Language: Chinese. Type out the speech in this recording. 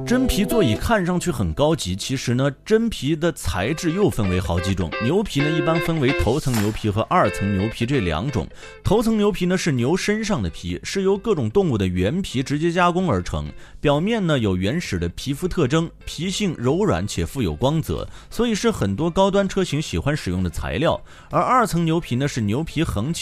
真皮座椅看上去很高级，其实呢，真皮的材质又分为好几种。牛皮呢，一般分为头层牛皮和二层牛皮这两种。头层牛皮呢是牛身上的皮，是由各种动物的原皮直接加工而成，表面呢有原始的皮肤特征，皮性柔软且富有光泽，所以是很多高端车型喜欢使用的材料。而二层牛皮呢是牛皮横切